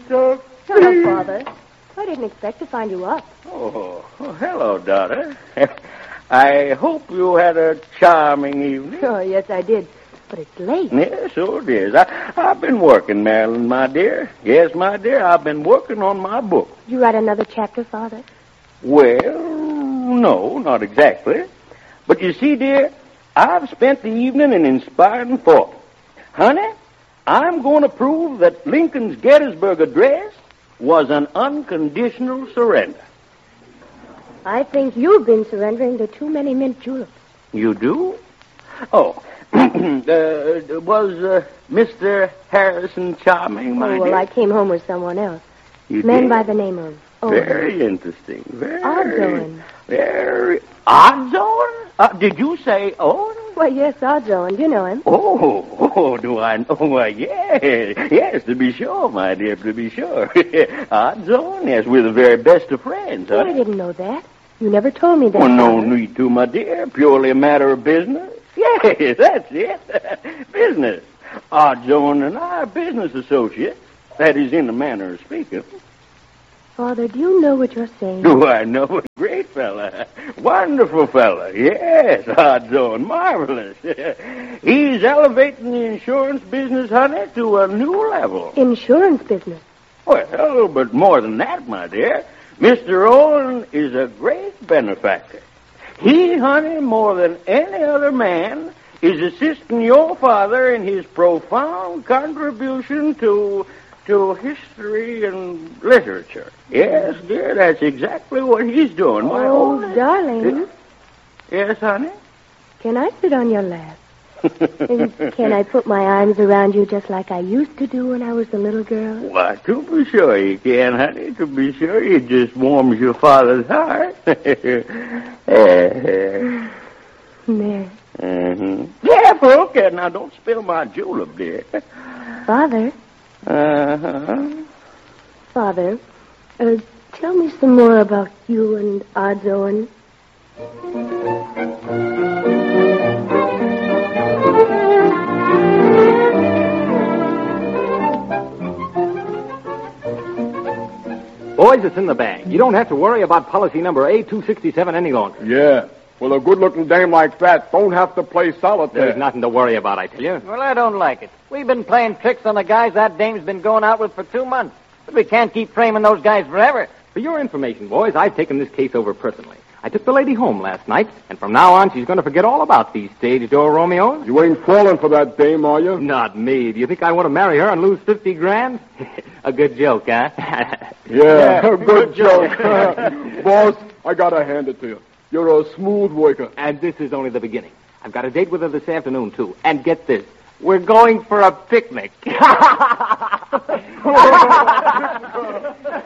talk. Hello, Father. I didn't expect to find you up. Oh, hello, daughter. I hope you had a charming evening. Oh, yes, I did. But it's late. Yes, so it is. I've been working, Marilyn, my dear. Yes, my dear, I've been working on my book. Did you write another chapter, Father? Well, no, not exactly. But you see, dear, I've spent the evening in inspiring thought. Honey, I'm going to prove that Lincoln's Gettysburg Address was an unconditional surrender. I think you've been surrendering to too many mint juleps. You do? Oh, was Mr. Harrison charming, my well, dear? I came home with someone else. You Man did? by the name of Owen. Very interesting. Very. Odds-Owen. Very. Odds-Owen? Did you say Owen? Well, yes, Odds-Owen. You know him. Oh, do I know? Why, yes, to be sure, my dear, to be sure. Odds-Owen, yes, we're the very best of friends, Oh, huh? I didn't know that. You never told me that. Well, no Father. need to, my dear. Purely a matter of business. Yes, that's it. Business. Odds-Owen and I are business associates. That is, in the manner of speaking. Father, do you know what you're saying? Do I know? Great fella. Wonderful fella. Yes, Odds-Owen. Marvelous. He's elevating the insurance business, honey, to a new level. Insurance business. Well, but more than that, my dear. Mr. Owen is a great benefactor. He, honey, more than any other man, is assisting your father in his profound contribution to history and literature. Yes, dear, that's exactly what he's doing. My own... darling. Yes, honey? Can I sit on your lap? And can I put my arms around you just like I used to do when I was a little girl? Why, to be sure you can, honey. To be sure, it just warms your father's heart. There. Mm-hmm. Yeah, okay. Now, don't spill my julep, dear. Father? Uh-huh. Father, tell me some more about you and Odds-Owen. Boys, it's in the bag. You don't have to worry about policy number A267 any longer. Yeah. Well, a good-looking dame like that don't have to play solitaire. There's nothing to worry about, I tell you. Well, I don't like it. We've been playing tricks on the guys that dame's been going out with for 2 months. But we can't keep framing those guys forever. For your information, boys, I've taken this case over personally. I took the lady home last night, and from now on, she's going to forget all about these stage door Romeos. You ain't falling for that dame, are you? Not me. Do you think I want to marry her and lose 50 grand? A good joke, huh? Yeah, good joke. Boss, I gotta hand it to you. You're a smooth worker. And this is only the beginning. I've got a date with her this afternoon, too. And get this. We're going for a picnic.